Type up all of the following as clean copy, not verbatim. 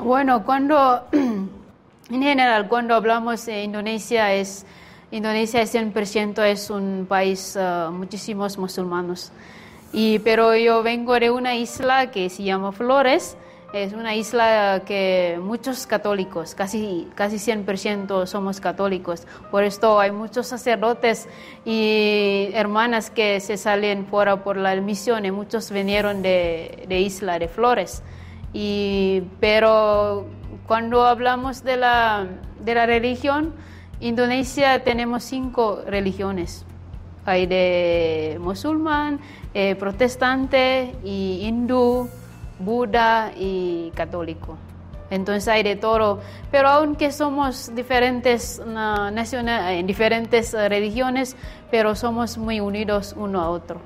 Bueno, en general, cuando hablamos de Indonesia es 100% es un país muchísimos musulmanes. Pero yo vengo de una isla que se llama Flores. Es una isla que muchos católicos, casi 100% somos católicos. Por esto hay muchos sacerdotes y hermanas que se salen fuera por la misión y muchos vinieron de Isla de Flores. Pero cuando hablamos de la religión, Indonesia tenemos 5 religiones. Hay de musulmán, protestante, y hindú, Buda y católico. Entonces hay de todo. Pero aunque somos diferentes diferentes religiones, pero somos muy unidos uno a otro.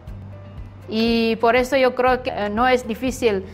Y por eso yo creo que no es difícil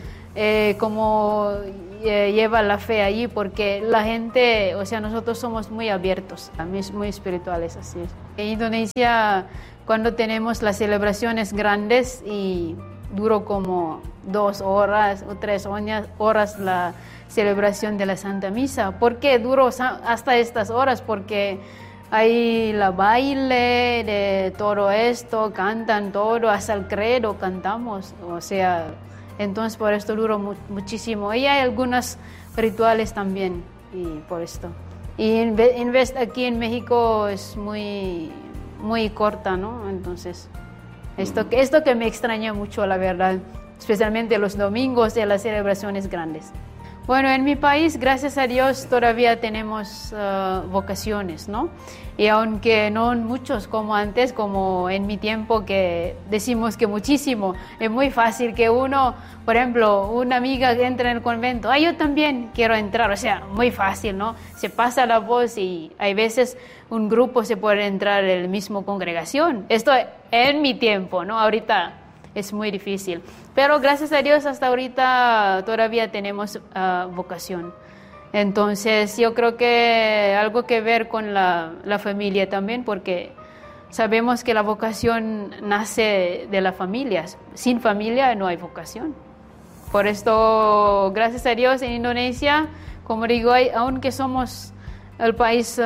como lleva la fe allí, porque la gente, o sea, nosotros somos muy abiertos, muy espirituales, así es. En Indonesia, cuando tenemos las celebraciones grandes y duró como 2 horas o 3 horas la celebración de la Santa Misa. ¿Por qué duró hasta estas horas? Porque hay la baile de todo esto, cantan todo, hasta el credo cantamos, o sea, entonces por esto duró muchísimo. Y hay algunos rituales también, y por esto. Y en vez aquí en México es muy corta, ¿no? Entonces esto que me extraña mucho, la verdad, especialmente los domingos de las celebraciones grandes. Bueno, en mi país, gracias a Dios, todavía tenemos vocaciones, ¿no? Y aunque no muchos como antes, como en mi tiempo, que decimos que muchísimo, es muy fácil que uno, por ejemplo, una amiga que entra en el convento, yo también quiero entrar, o sea, muy fácil, ¿no? Se pasa la voz y hay veces un grupo se puede entrar en la misma congregación. Esto en mi tiempo, ¿no? Ahorita es muy difícil. Pero gracias a Dios hasta ahorita todavía tenemos vocación. Entonces yo creo que algo que ver con la familia también, porque sabemos que la vocación nace de las familias. Sin familia no hay vocación. Por esto, gracias a Dios, en Indonesia, como digo, aunque somos el país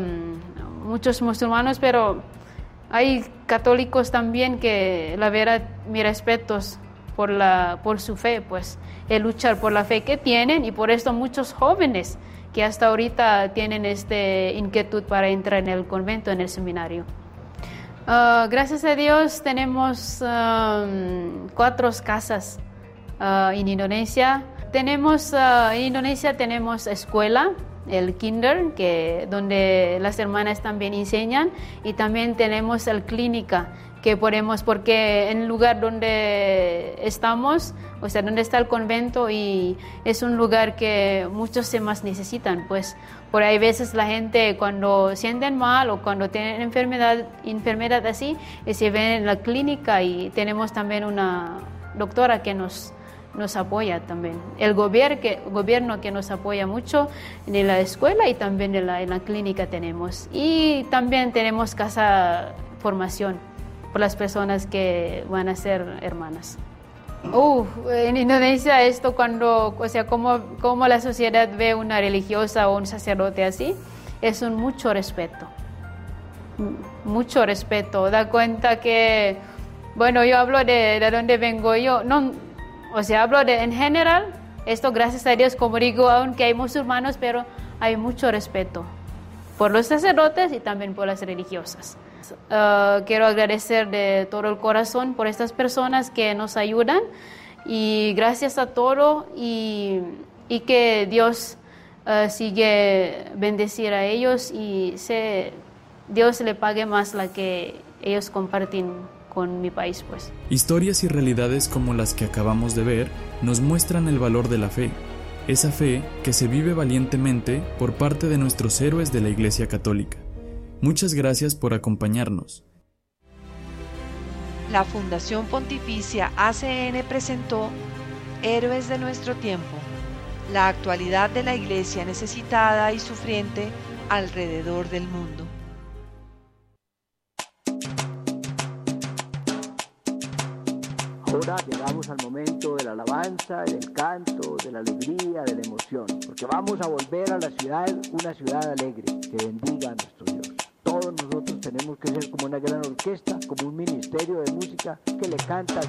muchos musulmanes, pero hay católicos también que, la verdad, mis respetos por su fe, pues, el luchar por la fe que tienen, y por esto muchos jóvenes que hasta ahorita tienen inquietud para entrar en el convento, en el seminario. Gracias a Dios tenemos 4 casas en Indonesia. En Indonesia tenemos escuela, el kinder, donde las hermanas también enseñan, y también tenemos el clínica, que podemos, porque en el lugar donde estamos, o sea, donde está el convento, y es un lugar que muchos se más necesitan, pues, por ahí veces la gente cuando sienten mal o cuando tienen enfermedad así, se ven en la clínica, y tenemos también una doctora que nos apoya también. El gobierno que nos apoya mucho en la escuela, y también en la clínica tenemos. Y también tenemos casa formación por las personas que van a ser hermanas. En Indonesia esto como la sociedad ve una religiosa o un sacerdote así, es mucho respeto. Mucho respeto. Da cuenta que, bueno, yo hablo de dónde vengo yo, no, o sea, hablo en general, esto gracias a Dios, como digo, aunque hay musulmanes, pero hay mucho respeto por los sacerdotes y también por las religiosas. Quiero agradecer de todo el corazón por estas personas que nos ayudan, y gracias a todo, y que Dios sigue bendecir a ellos, y Dios le pague más la que ellos comparten con mi país, pues. Historias y realidades como las que acabamos de ver nos muestran el valor de la fe, esa fe que se vive valientemente por parte de nuestros héroes de la Iglesia Católica. Muchas gracias por acompañarnos. La Fundación Pontificia ACN presentó Héroes de nuestro tiempo, la actualidad de la Iglesia necesitada y sufriente alrededor del mundo. Ahora llegamos al momento de la alabanza. danza, del canto, de la alegría, de la emoción, porque vamos a volver a la ciudad una ciudad alegre, que bendiga a nuestro Dios. Todos nosotros tenemos que ser como una gran orquesta, como un ministerio de música que le canta al